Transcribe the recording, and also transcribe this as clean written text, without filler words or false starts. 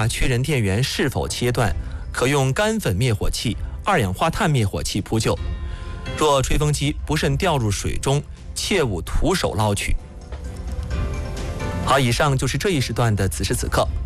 化缺人电源是否切断，可用干粉灭火器、二氧化碳灭火器扑救。若吹风机不慎掉入水中，切勿徒手捞取。好，以上就是这一时段的此时此刻。